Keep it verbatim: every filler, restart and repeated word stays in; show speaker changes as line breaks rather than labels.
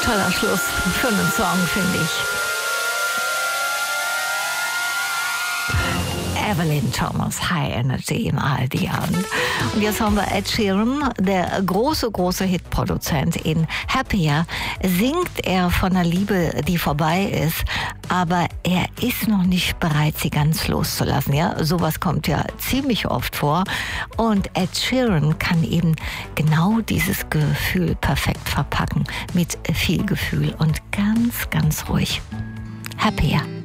toller Schluss für einen Song, finde ich. Evelyn Thomas, High Energy im A R D an. Und jetzt haben wir Ed Sheeran, der große, große Hitproduzent. In Happier singt er von einer Liebe, die vorbei ist, aber er ist noch nicht bereit, sie ganz loszulassen. Ja, sowas kommt ja ziemlich oft vor. Und Ed Sheeran kann eben genau dieses Gefühl perfekt verpacken, mit viel Gefühl und ganz, ganz ruhig. Happier.